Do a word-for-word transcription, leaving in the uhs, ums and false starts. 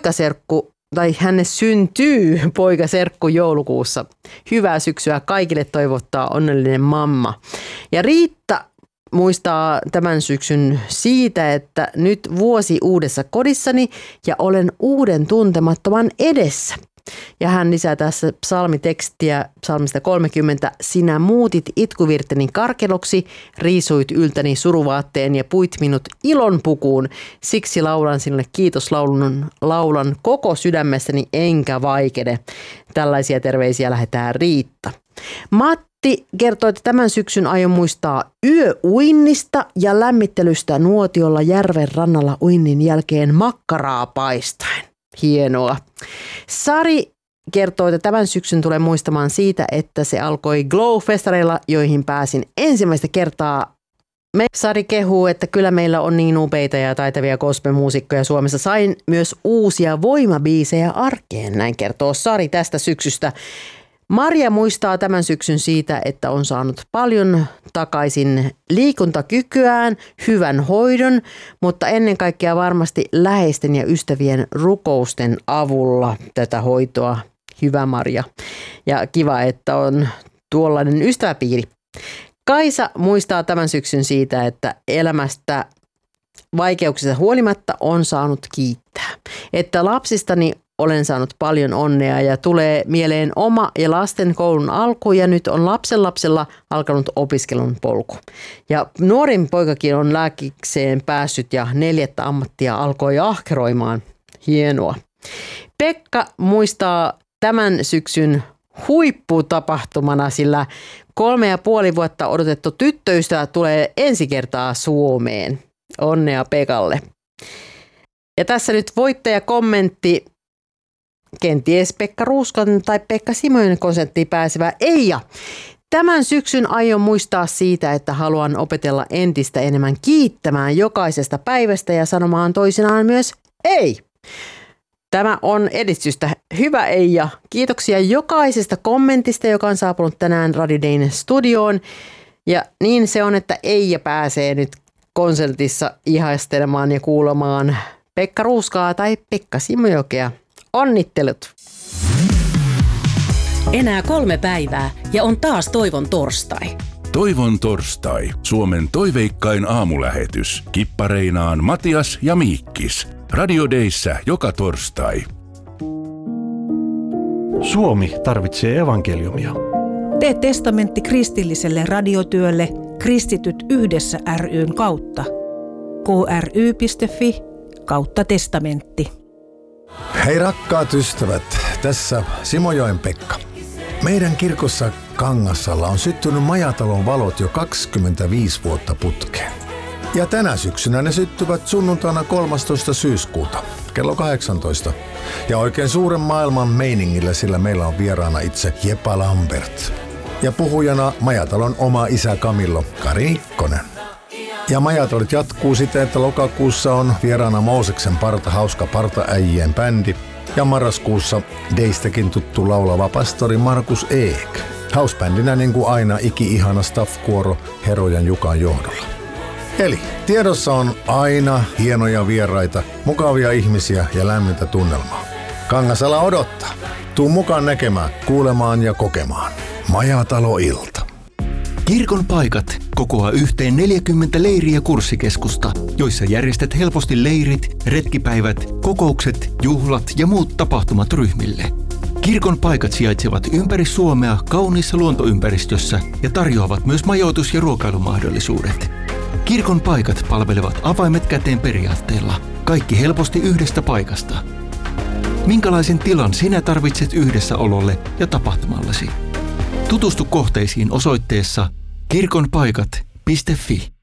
poikaserkku, tai hänne syntyy poikaserkku joulukuussa. Hyvää syksyä kaikille toivottaa onnellinen mamma. Ja Riitta muistaa tämän syksyn siitä, että nyt vuosi uudessa kodissani ja olen uuden tuntemattoman edessä. Ja hän lisää tässä psalmitekstiä psalmista kolmekymmentä. Sinä muutit itkuvirteni karkeloksi, riisuit yltäni suruvaatteen ja puit minut ilon pukuun. Siksi laulan sinulle kiitoslaulun laulan koko sydämessäni enkä vaikene. Tällaisia terveisiä lähetään Riitta. Matti kertoo, että tämän syksyn aion muistaa yöuinnista ja lämmittelystä nuotiolla järven rannalla uinnin jälkeen makkaraa paistaen. Hienoa. Sari kertoo, että tämän syksyn tulee muistamaan siitä, että se alkoi Glow-festareilla, joihin pääsin ensimmäistä kertaa. Me Sari kehuu, että kyllä meillä on niin upeita ja taitavia gospel-muusikkoja Suomessa. Sain myös uusia voimabiisejä arkeen, näin kertoo Sari tästä syksystä. Marja muistaa tämän syksyn siitä, että on saanut paljon takaisin liikuntakykyään, hyvän hoidon, mutta ennen kaikkea varmasti läheisten ja ystävien rukousten avulla tätä hoitoa. Hyvä Marja. Ja kiva, että on tuollainen ystäväpiiri. Kaisa muistaa tämän syksyn siitä, että elämästä vaikeuksista huolimatta on saanut kiittää. Että lapsistani olen saanut paljon onnea ja tulee mieleen oma ja lasten koulun alku ja nyt on lapsen lapsella alkanut opiskelun polku. Ja nuorin poikakin on lääkikseen päässyt ja neljättä ammattia alkoi ahkeroimaan. Hienoa. Pekka muistaa tämän syksyn huipputapahtumana, sillä kolme ja puoli vuotta odotettu tyttöystävä tulee ensi kertaa Suomeen. Onnea Pekalle. Ja tässä nyt voittajakommentti. Kenties Pekka Ruuskan tai Pekka Simonen konserttiin pääsevä Eija. Tämän syksyn aion muistaa siitä, että haluan opetella entistä enemmän kiittämään jokaisesta päivästä ja sanomaan toisinaan myös ei. Tämä on edistystä. Hyvä Eija. Kiitoksia jokaisesta kommentista, joka on saapunut tänään Radio Dayn studioon. Ja niin se on, että Eija pääsee nyt konsertissa ihastelemaan ja kuulemaan Pekka Ruuskaa tai Pekka Simojokea. Onnittelut! Enää kolme päivää ja on taas Toivon torstai. Toivon torstai. Suomen toiveikkain aamulähetys. Kippareinaan Matias ja Miikkis. Radio Dayssä joka torstai. Suomi tarvitsee evankeliumia. Tee testamentti kristilliselle radiotyölle Kristityt yhdessä ry:n kautta. kry piste fi kautta testamentti. Hei rakkaat ystävät, tässä Simojoen Pekka. Meidän kirkossa Kangassalla on syttynyt Majatalon valot jo kaksikymmentäviisi vuotta putkeen. Ja tänä syksynä ne syttyvät sunnuntaina kolmastoista syyskuuta kello kahdeksantoista. Ja oikein suuren maailman meiningillä, sillä meillä on vieraana itse Jepa Lambert. Ja puhujana Majatalon oma isä Kamillo Kari Ikkonen. Ja Majatolit jatkuu siten, että lokakuussa on vieraana Mooseksen parta hauska partaäijien bändi. Ja marraskuussa Deistäkin tuttu laulava pastori Markus Eek. Hausbändinä niin kuin aina iki-ihana staff-kuoro Herojan Jukan johdolla. Eli tiedossa on aina hienoja vieraita, mukavia ihmisiä ja lämmintä tunnelmaa. Kangasala odottaa. Tuu mukaan näkemään, kuulemaan ja kokemaan. Majatalo-ilta. Kirkon paikat kokoaa yhteen neljäkymmentä leiri- ja kurssikeskusta, joissa järjestät helposti leirit, retkipäivät, kokoukset, juhlat ja muut tapahtumat ryhmille. Kirkon paikat sijaitsevat ympäri Suomea kauniissa luontoympäristössä ja tarjoavat myös majoitus- ja ruokailumahdollisuudet. Kirkon paikat palvelevat avaimet käteen periaatteella, kaikki helposti yhdestä paikasta. Minkälaisen tilan sinä tarvitset yhdessäololle ja tapahtumallesi? Tutustu kohteisiin osoitteessa kirkonpaikat piste fi.